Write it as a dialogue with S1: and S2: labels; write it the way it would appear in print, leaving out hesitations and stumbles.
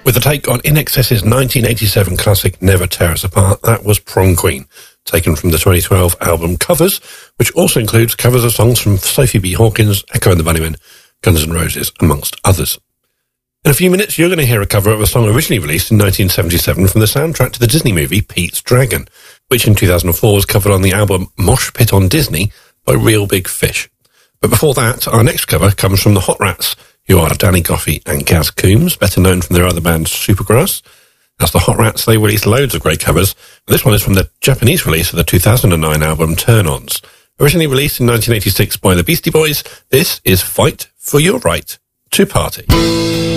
S1: With a take on INXS's 1987 classic Never Tear Us Apart, that was Prom Queen, taken from the 2012 album Covers, which also includes covers of songs from Sophie B. Hawkins, Echo and the Bunnymen, Guns N' Roses, amongst others. In a few minutes, you're going to hear a cover of a song originally released in 1977 from the soundtrack to the Disney movie Pete's Dragon, which in 2004 was covered on the album Mosh Pit on Disney by Real Big Fish. But before that, our next cover comes from the Hot Rats, who are Danny Goffey and Gaz Coombs, better known from their other band Supergrass. As the Hot Rats, they released loads of great covers, but this one is from the Japanese release of the 2009 album Turn-Ons. Originally released in 1986 by the Beastie Boys, this is Fight for Your Right to Party.